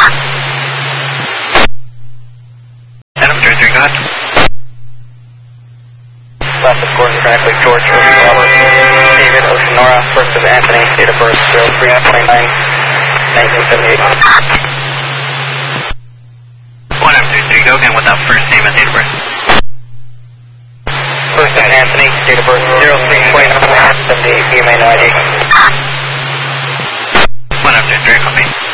Adam 33, go ahead. Left of Gordon Bradley, George, Ocean Robert, David, Ocean Nora, first of Anthony, date of birth 0329, 1978. 1M33, go again without first name and date of birth. First of Anthony, date of birth 0329, 1978, EMA no ID. 1M33, copy.